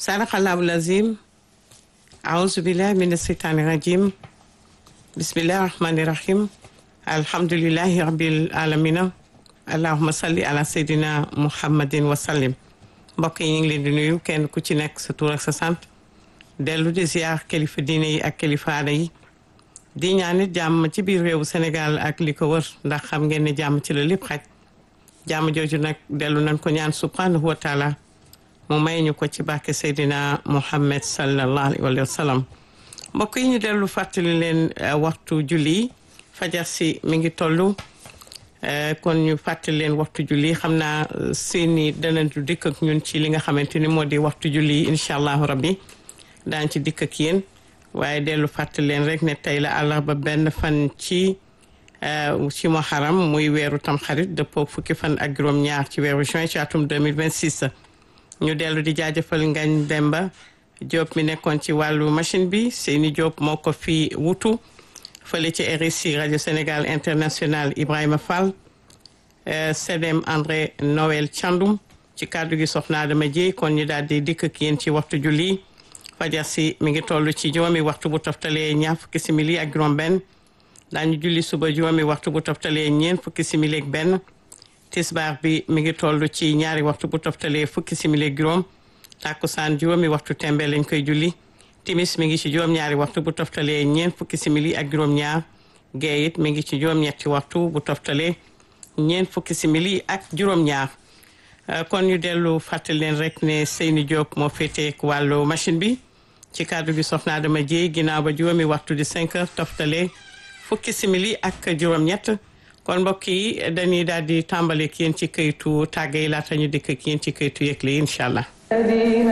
sadaqallahul azim. A'udzu billahi minas shaitanir rajim. Bismillahir rahmanir rahim. Alhamdulillahi rabbil alamin. Allahumma salli ala sayidina Muhammadin wa sallim. Mbokk yi ñu ngi leen di nuyu kenn ku ci nekk sa tur ak sa sant. dellu di ziar kilifa diine yi ak kilifa aada yi. di ñaanit jàmm ci biir réewu Sénégal ak li ko wër ndax xam ngeen ne jàmm ci la lépp xaj. jàmm jooju nag dellu nañ ko ñaan subhanahu wa taala mu may ñu ko ci barke Seydina Muhammad sallallahu alayhi wa sallam. mbokk yi ñu dellu fàttali leen waxtu julli fajar si mi ngi toll kon ñu fàttali leen waxtu julli xam naa seeni danañ dikk ak ñun ci li nga xamante ni moo di waxtu julli incha allahu rabbi daañ ci dikk ak yéen waaye dellu fàttali leen rek ne tey la àllarba benn fan ci Muharram muy weeru tamxarit dëppoo fukki fan ak juróom-ñaar ci weeru juin ci atum 2026 ñu dellu di jaajëfal Ngagne Demba Diop mi nekkoon ci wàllu machine bi Seyni Diop moo ko fi wutu fële ci RSI rajo Sénégal international Ibrahima Fall Sedem André Noël Thiandoum ci kàddu gi soxna Adama Dieye kon ñu daal di dikk ak yéen ci waxtu julli fajar si mi ngi toll ci juróomi waxtu bu toftalee ñaar fukki simili ak juróom-benn daañu julli suba juróomi waxtu bu toftalee ñeent fukki simili ak benn tisbaar bi mi ngi toll ci ñaari waxtu bu toftalee fukki simili ak juróom takkusaan juróomi waxtu tembe lañ koy julli timis mi ngi ci juróom-ñaari waxtu bu toftalee ñeent fukki simili ak juróom-ñaar gee it mi ngi ci juróom-ñetti waxtu bu toftalee ñeent fukki simili ak juróom-ñaar kon ñu dellu fàttali leen rek ne Seyni Diop moo féeteek wàllu machine bi ci kàddu gi soxna Adama Dieye ginnaaw ba juróomi waxtu di 5 heures toftalee fukki simili ak juróom-ñett kon mbokk yi dañuy daal di tàmbale ak yéen ci këytu tàgge yi laata ñu dikk ak yéen ci këytu yëgle yi incha allah.